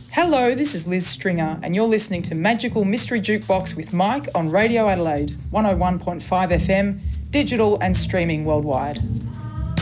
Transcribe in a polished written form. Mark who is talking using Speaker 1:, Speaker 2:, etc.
Speaker 1: Hello, this is Liz Stringer, and you're listening to Magical Mystery Jukebox with Mike on Radio Adelaide, 101.5 FM, digital and streaming worldwide.